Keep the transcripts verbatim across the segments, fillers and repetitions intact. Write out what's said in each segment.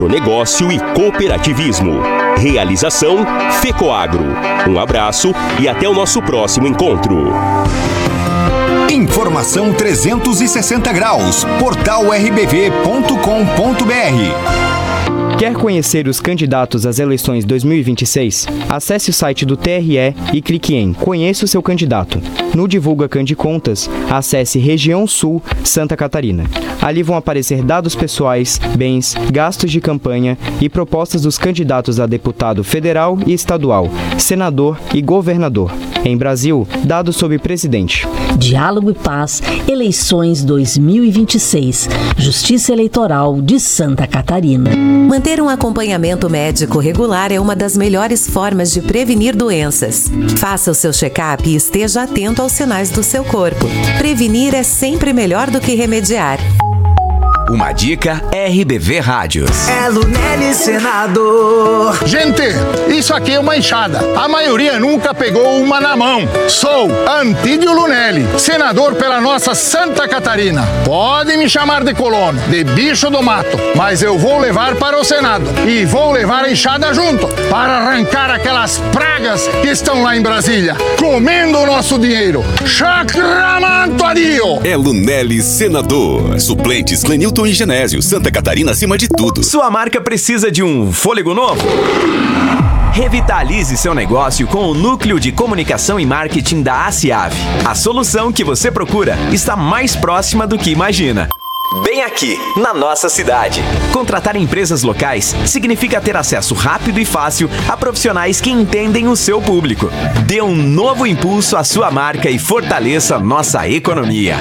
Negócio e cooperativismo. Realização FECOAGRO. Um abraço e até o nosso próximo encontro. Informação trezentos e sessenta graus. Portal r b v ponto com ponto b r. Quer conhecer os candidatos às eleições dois mil e vinte e seis? Acesse o site do T R E e clique em Conheça o seu candidato. No Divulga Candicontas, acesse Região Sul, Santa Catarina. Ali vão aparecer dados pessoais, bens, gastos de campanha e propostas dos candidatos a deputado federal e estadual, senador e governador. Em Brasil, dados sobre presidente. Diálogo e Paz, eleições dois mil e vinte e seis. Justiça Eleitoral de Santa Catarina. Manter um acompanhamento médico regular é uma das melhores formas de prevenir doenças. Faça o seu check-up e esteja atento aos sinais do seu corpo. Prevenir é sempre melhor do que remediar. Uma dica R B V Rádios. É Lunelli Senador. Gente, isso aqui é uma enxada. A maioria nunca pegou uma na mão. Sou Antídio Lunelli, senador pela nossa Santa Catarina. Pode me chamar de colono, de bicho do mato, mas eu vou levar para o Senado e vou levar a enxada junto para arrancar aquelas pragas que estão lá em Brasília, comendo o nosso dinheiro. Chacramanto adio! É Lunelli Senador. Suplentes Clenilton e Genésio, Santa Catarina acima de tudo. Sua marca precisa de um fôlego novo? Revitalize seu negócio com o Núcleo de Comunicação e Marketing da ACIAV. A solução que você procura está mais próxima do que imagina. Bem aqui, na nossa cidade. Contratar empresas locais significa ter acesso rápido e fácil a profissionais que entendem o seu público. Dê um novo impulso à sua marca e fortaleça nossa economia.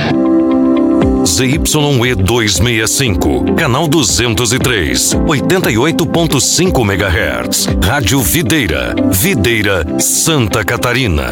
Z Y E duzentos e sessenta e cinco, canal duzentos e três, oitenta e oito ponto cinco megahertz. Rádio Videira, Videira, Santa Catarina.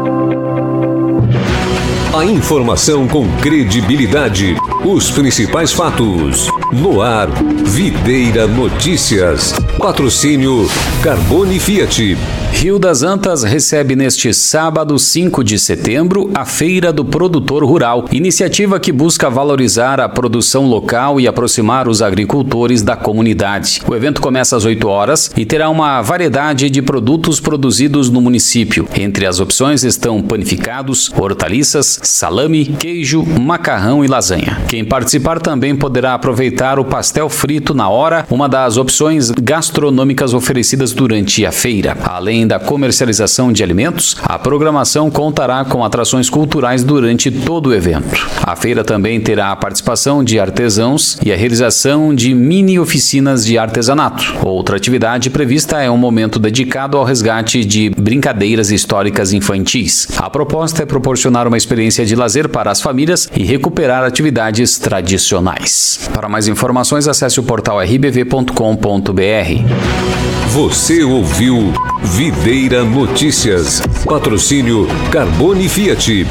A informação com credibilidade. Os principais fatos. No ar, Videira Notícias. Patrocínio Carbone Fiat. Rio das Antas recebe neste sábado, cinco de setembro, a Feira do Produtor Rural, iniciativa que busca valorizar a produção local e aproximar os agricultores da comunidade. O evento começa às oito horas e terá uma variedade de produtos produzidos no município. Entre as opções estão panificados, hortaliças, salame, queijo, macarrão e lasanha. Quem participar também poderá aproveitar o pastel frito na hora, uma das opções gastronômicas oferecidas durante a feira. Além da comercialização de alimentos, a programação contará com atrações culturais durante todo o evento. A feira também terá a participação de artesãos e a realização de mini oficinas de artesanato. Outra atividade prevista é um momento dedicado ao resgate de brincadeiras históricas infantis. A proposta é proporcionar uma experiência de lazer para as famílias e recuperar atividades tradicionais. Para mais informações, acesse o portal r b v ponto com ponto b r. Você ouviu Videira Notícias. Patrocínio Carbone Fiat.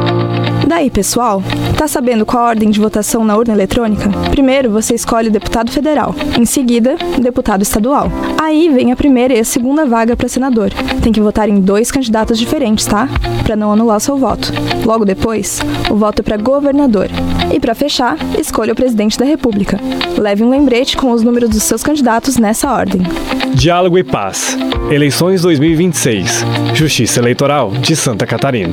Daí, pessoal, tá sabendo qual a ordem de votação na urna eletrônica? Primeiro, você escolhe o deputado federal. Em seguida, o deputado estadual. Aí vem a primeira e a segunda vaga para senador. Tem que votar em dois candidatos diferentes, tá? Para não anular seu voto. Logo depois, o voto é para governador. E para fechar, escolha o presidente da República. Leve um lembrete com os números dos seus candidatos nessa ordem. Diálogo e Paz. Eleições dois mil e vinte e seis. Justiça Eleitoral de Santa Catarina.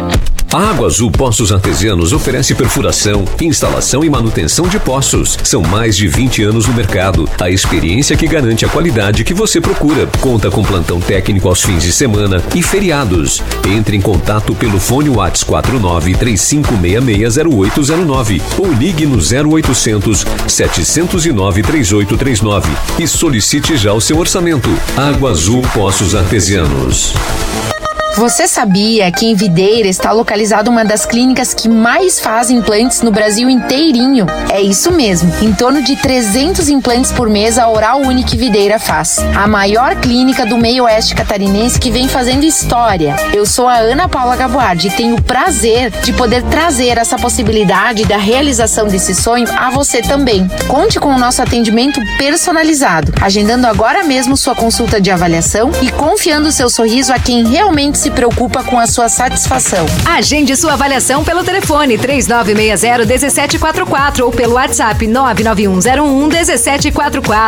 A Água Azul Poços Artesianos oferece perfuração, instalação e manutenção de poços. São mais de vinte anos no mercado. A experiência que garante a qualidade que você procura. Conta com plantão técnico aos fins de semana e feriados. Entre em contato pelo fone WhatsApp quatro nove três cinco seis seis zero oito zero nove ou ligue no zero oitocentos, sete zero nove, três oito três nove e solicite já o seu orçamento. Água Azul Poços Artesianos. Você sabia que em Videira está localizada uma das clínicas que mais faz implantes no Brasil inteirinho? É isso mesmo, em torno de trezentos implantes por mês a Oral Unique Videira faz. A maior clínica do meio oeste catarinense que vem fazendo história. Eu sou a Ana Paula Gaboardi e tenho o prazer de poder trazer essa possibilidade da realização desse sonho a você também. Conte com o nosso atendimento personalizado, agendando agora mesmo sua consulta de avaliação e confiando seu sorriso a quem realmente se preocupa com a sua satisfação. Agende sua avaliação pelo telefone três nove seis zero um sete quatro quatro ou pelo WhatsApp nove nove um zero um um sete quatro quatro.